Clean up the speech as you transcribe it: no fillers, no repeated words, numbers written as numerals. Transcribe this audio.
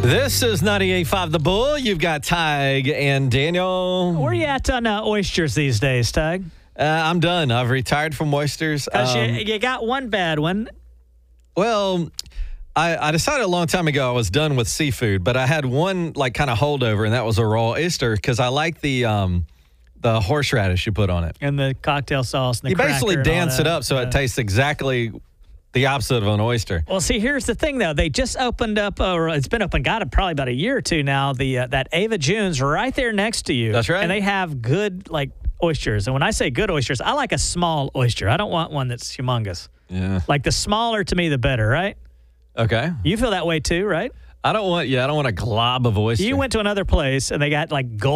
This is 98.5 The Bull. You've got Tig and Daniel. Where you at on oysters these days, Tig? I'm done. I've retired from oysters. Because you got one bad one. Well, I decided a long time ago I was done with seafood, but I had one like kind of holdover, and that was a raw oyster because I like the horseradish you put on it. And the cocktail sauce and the You basically cracker and all dance it that. up so it tastes exactly the opposite of an oyster. Well, see, here's the thing, though. They just opened up, or it's been open, probably about a year or two now, that Ava June's right there next to you. That's right. And they have good, oysters. And when I say good oysters, I like a small oyster. I don't want one that's humongous. Yeah. Like, the smaller, to me, the better, right? Okay. You feel that way, too, right? I don't want a glob of oyster. You went to another place, and they got, gold